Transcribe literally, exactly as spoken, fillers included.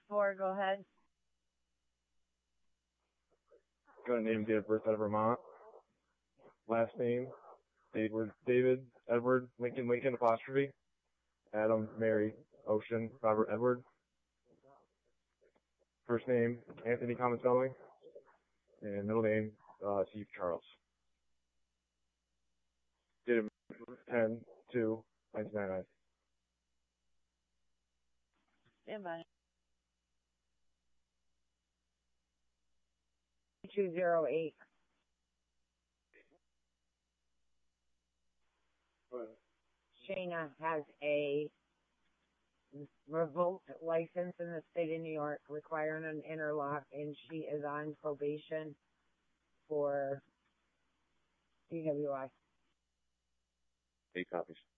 four, go ahead. Got a name, date of birth out of Vermont. Last name, David, David, Edward, Lincoln, Lincoln, apostrophe. Adam, Mary, Ocean, Robert, Edward. First name, Anthony, common spelling. And middle name, uh, Steve Charles. Date of birth, ten two nineteen ninety-nine. Stand by. two zero eight. Shayna has a revoked license in the state of New York requiring an interlock, and she is on probation for D W I. Eight copies.